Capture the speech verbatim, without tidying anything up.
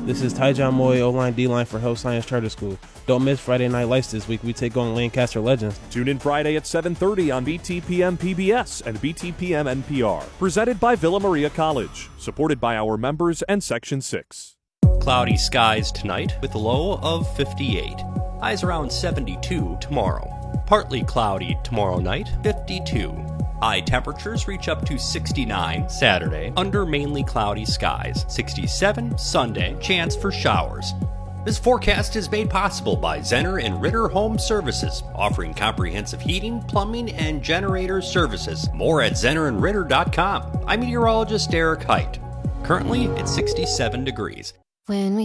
This is Tyjon Moy, O-line D-line for Health Science Charter School. Don't miss Friday Night Lights this week. We take on Lancaster Legends. Tune in Friday at seven thirty on B T P M P B S and B T P M N P R. Presented by Villa Maria College. Supported by our members and Section six. Cloudy skies tonight with a low of fifty-eight. Highs around seventy-two tomorrow. Partly cloudy tomorrow night, fifty-two. High temperatures reach up to sixty-nine Saturday under mainly cloudy skies. sixty-seven Sunday, chance for showers. This forecast is made possible by Zenner and Ritter Home Services, offering comprehensive heating, plumbing, and generator services. More at zenner and ritter dot com. I'm meteorologist Eric Height. Currently, it's sixty-seven degrees. When we